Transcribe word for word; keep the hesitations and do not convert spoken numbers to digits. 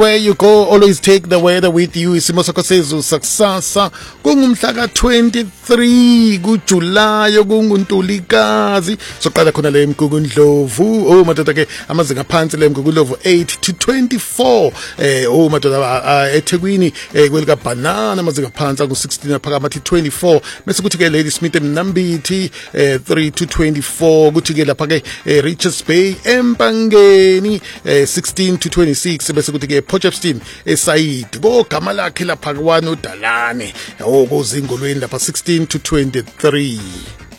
Where you go, always take the weather with you. Isimo sakho sezulu sakusasa kungumhla ka twenty-three kuJuly kunguNtulikazi. Soqala khona le mgugundlovu. Oh madoda ke amazinga phansi le mgugundlovu eight to twenty-four. Eh oh madoda eThekwini kwelika banana amazinga phansi ku sixteen phakamathi twenty-four. Bese kuthi ke Ladysmith eMnambithi three to twenty-four. Kuthi ke lapha ke Richards Bay eMpangeni sixteen to twenty-six. Bese kuthi ke Potchefstroom esayidi bogama lakhe lapha kwano Dalane okuzingolweni lapha sixteen to twenty-three.